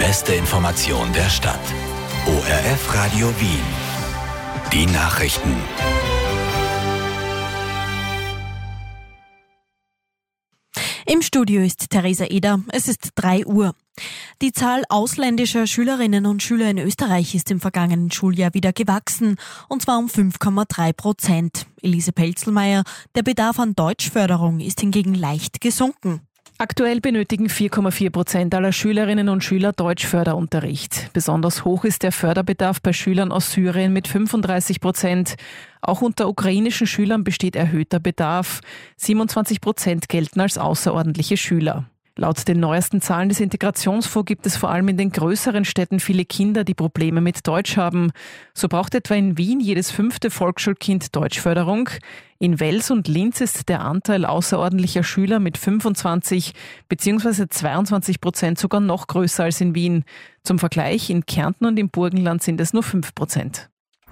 beste Information der Stadt. ORF Radio Wien. Die Nachrichten. Im Studio ist Theresa Eder. Es ist 3 Uhr. Die Zahl ausländischer Schülerinnen und Schüler in Österreich ist im vergangenen Schuljahr wieder gewachsen, und zwar um 5,3%. Elise Pelzelmeier, der Bedarf an Deutschförderung ist hingegen leicht gesunken. Aktuell benötigen 4,4% aller Schülerinnen und Schüler Deutschförderunterricht. Besonders hoch ist der Förderbedarf bei Schülern aus Syrien mit 35%. Auch unter ukrainischen Schülern besteht erhöhter Bedarf. 27% gelten als außerordentliche Schüler. Laut den neuesten Zahlen des Integrationsfonds gibt es vor allem in den größeren Städten viele Kinder, die Probleme mit Deutsch haben. So braucht etwa in Wien jedes 5. Volksschulkind Deutschförderung. In Wels und Linz ist der Anteil außerordentlicher Schüler mit 25 bzw. 22% sogar noch größer als in Wien. Zum Vergleich, in Kärnten und im Burgenland sind es nur 5%.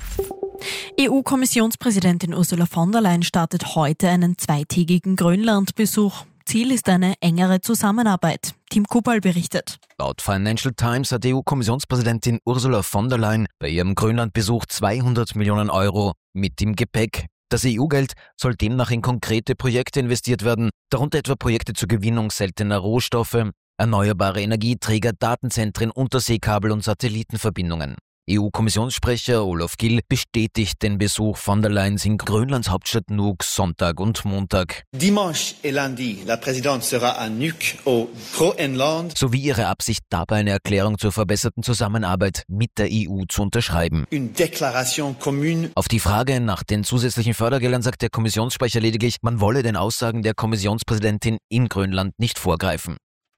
EU-Kommissionspräsidentin Ursula von der Leyen startet heute einen 2-tägigen Grönland-Besuch. Ziel ist eine engere Zusammenarbeit. Tim Kubal berichtet. Laut Financial Times hat EU-Kommissionspräsidentin Ursula von der Leyen bei ihrem Grönlandbesuch 200 Millionen Euro mit im Gepäck. Das EU-Geld soll demnach in konkrete Projekte investiert werden, darunter etwa Projekte zur Gewinnung seltener Rohstoffe, erneuerbare Energieträger, Datenzentren, Unterseekabel und Satellitenverbindungen. EU-Kommissionssprecher Olaf Gill bestätigt den Besuch von der Leyen in Grönlands Hauptstadt Nuuk Sonntag und Montag. Dimanche et lundi, la présidente sera à Nuuk au Groenland. Sowie ihre Absicht, dabei eine Erklärung zur verbesserten Zusammenarbeit mit der EU zu unterschreiben. Une déclaration commune. Auf die Frage nach den zusätzlichen Fördergeldern sagt der Kommissionssprecher lediglich, man wolle den Aussagen der Kommissionspräsidentin in Grönland nicht vorgreifen.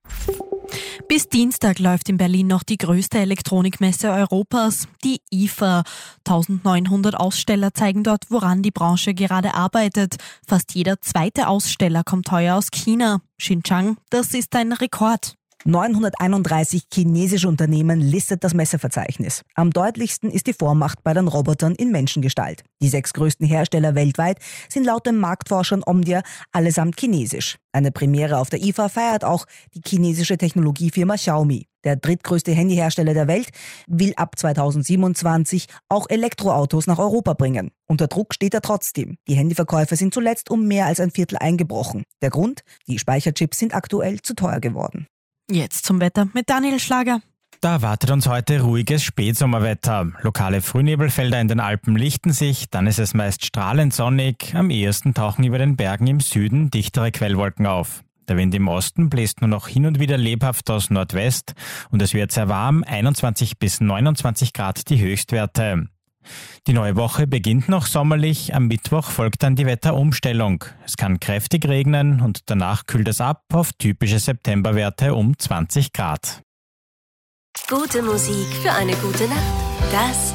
Bis Dienstag läuft in Berlin noch die größte Elektronikmesse Europas, die IFA. 1900 Aussteller zeigen dort, woran die Branche gerade arbeitet. Fast jeder zweite Aussteller kommt heuer aus China. Xinjiang, das ist ein Rekord. 931 chinesische Unternehmen listet das Messeverzeichnis. Am deutlichsten ist die Vormacht bei den Robotern in Menschengestalt. Die 6 größten Hersteller weltweit sind laut den Marktforschern Omdia allesamt chinesisch. Eine Premiere auf der IFA feiert auch die chinesische Technologiefirma Xiaomi. Der drittgrößte Handyhersteller der Welt will ab 2027 auch Elektroautos nach Europa bringen. Unter Druck steht er trotzdem. Die Handyverkäufe sind zuletzt um mehr als ein Viertel eingebrochen. Der Grund? Die Speicherchips sind aktuell zu teuer geworden. Jetzt zum Wetter mit Daniel Schlager. Da erwartet uns heute ruhiges Spätsommerwetter. Lokale Frühnebelfelder in den Alpen lichten sich, dann ist es meist strahlend sonnig. Am ehesten tauchen über den Bergen im Süden dichtere Quellwolken auf. Der Wind im Osten bläst nur noch hin und wieder lebhaft aus Nordwest und es wird sehr warm, 21 bis 29 Grad die Höchstwerte. Die neue Woche beginnt noch sommerlich, am Mittwoch folgt dann die Wetterumstellung. Es kann kräftig regnen und danach kühlt es ab auf typische Septemberwerte um 20 Grad. Gute Musik für eine gute Nacht. Das